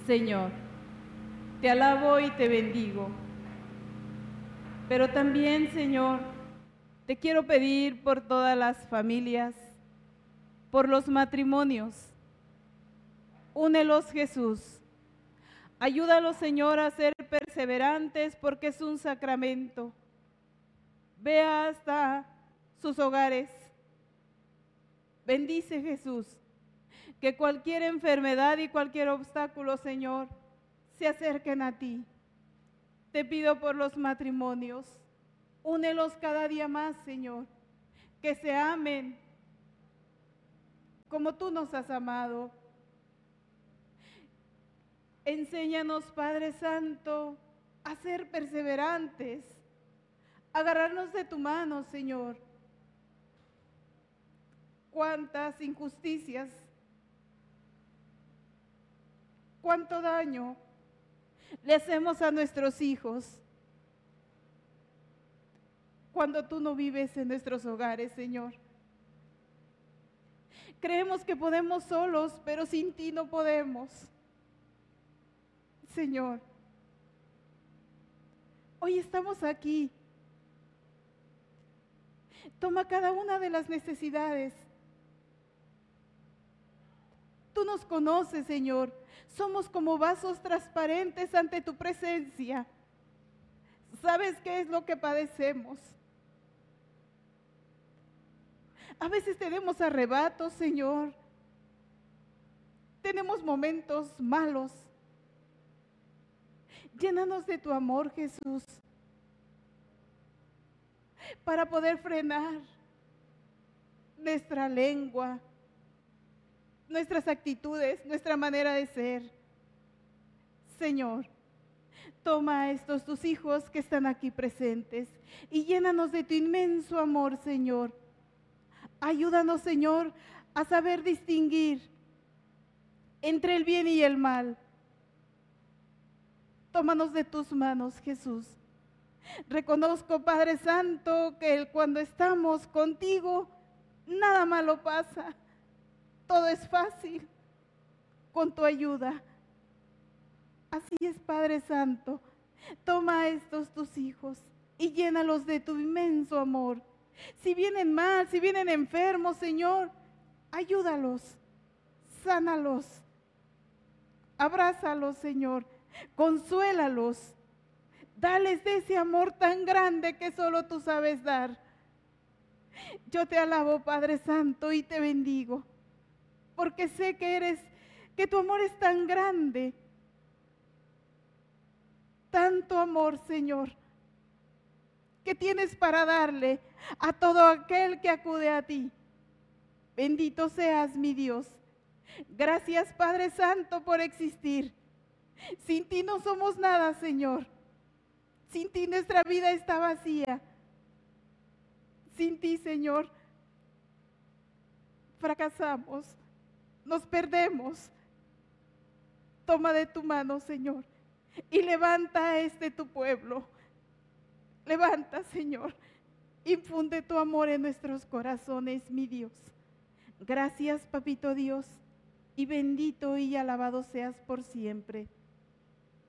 Señor, te alabo y te bendigo. Pero también, Señor, te quiero pedir por todas las familias, por los matrimonios. Únelos, Jesús. Ayúdalos, Señor, a ser perseverantes porque es un sacramento. Ve hasta sus hogares. Bendice, Jesús, que cualquier enfermedad y cualquier obstáculo, Señor, se acerquen a ti. Te pido por los matrimonios. Únelos cada día más, Señor, que se amen como tú nos has amado. Enséñanos, Padre Santo, a ser perseverantes, a agarrarnos de tu mano, Señor. Cuántas injusticias, cuánto daño le hacemos a nuestros hijos cuando tú no vives en nuestros hogares, Señor. Creemos que podemos solos, pero sin ti no podemos. Señor, hoy estamos aquí. Toma cada una de las necesidades. Tú nos conoces, Señor. Somos como vasos transparentes ante tu presencia. ¿Sabes qué es lo que padecemos? A veces tenemos arrebatos, Señor. Tenemos momentos malos. Llénanos de tu amor, Jesús, para poder frenar nuestra lengua, nuestras actitudes, nuestra manera de ser. Señor, toma a estos tus hijos que están aquí presentes y llénanos de tu inmenso amor, Señor. Ayúdanos, Señor, a saber distinguir entre el bien y el mal. Tómanos de tus manos, Jesús. Reconozco, Padre Santo, que cuando estamos contigo, nada malo pasa. Todo es fácil con tu ayuda. Así es, Padre Santo. Toma a estos tus hijos y llénalos de tu inmenso amor. Si vienen mal, si vienen enfermos, Señor, ayúdalos, sánalos, abrázalos, Señor, consuélalos. Dales de ese amor tan grande que solo tú sabes dar. Yo te alabo, Padre Santo, y te bendigo, porque sé que tu amor es tan grande. Tanto amor, Señor, que tienes para darle a todo aquel que acude a ti. Bendito seas, mi Dios. Gracias, Padre Santo, por existir. Sin ti no somos nada, Señor. Sin ti nuestra vida está vacía. Sin ti, Señor, fracasamos, nos perdemos. Toma de tu mano, Señor, y levanta a tu pueblo. Levanta, Señor, infunde tu amor en nuestros corazones, mi Dios. Gracias, Papito Dios, y bendito y alabado seas por siempre.